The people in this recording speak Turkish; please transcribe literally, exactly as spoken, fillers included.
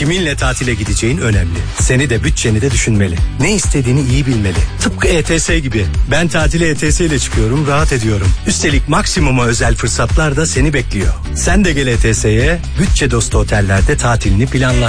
Kiminle tatile gideceğin önemli. Seni de bütçeni de düşünmeli. Ne istediğini iyi bilmeli. Tıpkı E T S gibi. Ben tatile E T S ile çıkıyorum, rahat ediyorum. Üstelik maksimuma özel fırsatlar da seni bekliyor. Sen de gel E T S'ye, bütçe dostu otellerde tatilini planla.